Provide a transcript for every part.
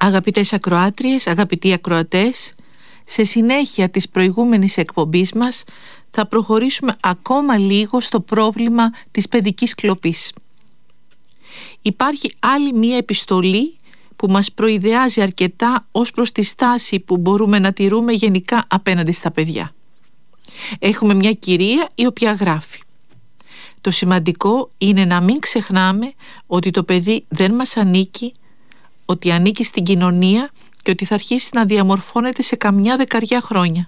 Αγαπητές ακροάτριες, αγαπητοί ακροατές, σε συνέχεια της προηγούμενης εκπομπής μας θα προχωρήσουμε ακόμα λίγο στο πρόβλημα της παιδικής κλοπής. Υπάρχει άλλη μία επιστολή που μας προειδεάζει αρκετά ως προς τη στάση που μπορούμε να τηρούμε γενικά απέναντι στα παιδιά. Έχουμε μια κυρία η οποία γράφει: το σημαντικό είναι να μην ξεχνάμε ότι το παιδί δεν μας ανήκει, ότι ανήκει στην κοινωνία και ότι θα αρχίσει να διαμορφώνεται σε καμιά δεκαριά χρόνια.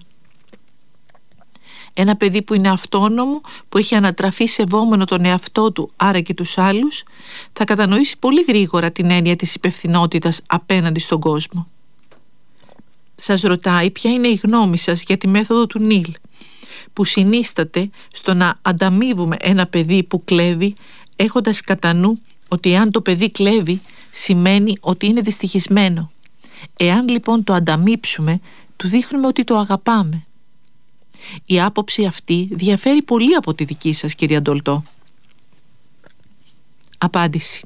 Ένα παιδί που είναι αυτόνομο, που έχει ανατραφεί σεβόμενο τον εαυτό του, άρα και τους άλλους, θα κατανοήσει πολύ γρήγορα την έννοια της υπευθυνότητας απέναντι στον κόσμο. Σας ρωτάει ποια είναι η γνώμη σας για τη μέθοδο του Νίλ, που συνίσταται στο να ανταμείβουμε ένα παιδί που κλέβει, έχοντας κατά νου ότι εάν το παιδί κλέβει, σημαίνει ότι είναι δυστυχισμένο. Εάν λοιπόν το ανταμείψουμε, του δείχνουμε ότι το αγαπάμε. Η άποψη αυτή διαφέρει πολύ από τη δική σας, κυρία Ντολτό. Απάντηση.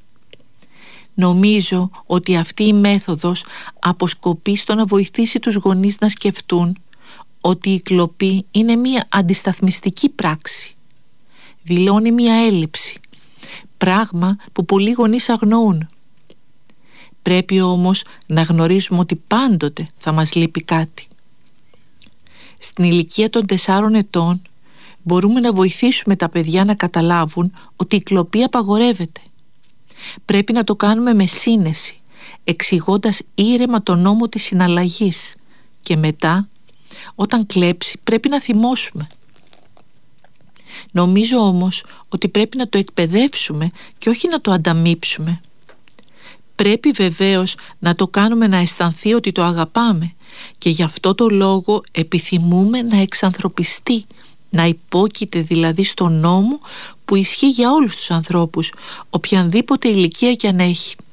Νομίζω ότι αυτή η μέθοδος αποσκοπεί στο να βοηθήσει τους γονείς να σκεφτούν ότι η κλοπή είναι μία αντισταθμιστική πράξη. Δηλώνει μία έλλειψη, πράγμα που πολλοί γονείς αγνοούν. Πρέπει όμως να γνωρίζουμε ότι πάντοτε θα μας λείπει κάτι. Στην ηλικία των 4 ετών μπορούμε να βοηθήσουμε τα παιδιά να καταλάβουν ότι η κλοπή απαγορεύεται. Πρέπει να το κάνουμε με σύνεση, εξηγώντας ήρεμα τον νόμο της συναλλαγής, και μετά, όταν κλέψει, πρέπει να θυμώσουμε. Νομίζω όμως ότι πρέπει να το εκπαιδεύσουμε και όχι να το ανταμείψουμε. Πρέπει βεβαίως να το κάνουμε να αισθανθεί ότι το αγαπάμε και γι' αυτό το λόγο επιθυμούμε να εξανθρωπιστεί, να υπόκειται δηλαδή στον νόμο που ισχύει για όλους τους ανθρώπους, οποιανδήποτε ηλικία κι αν έχει.